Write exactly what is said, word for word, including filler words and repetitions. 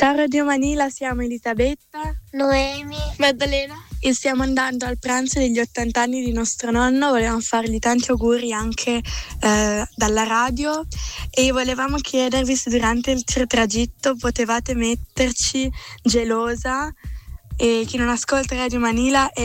Ciao Radio Manila, siamo Elisabetta, Noemi, Maddalena e stiamo andando al pranzo degli ottanta anni di nostro nonno. Volevamo fargli tanti auguri anche eh, dalla radio e volevamo chiedervi se durante il tragitto potevate metterci Gelosa, e chi non ascolta Radio Manila è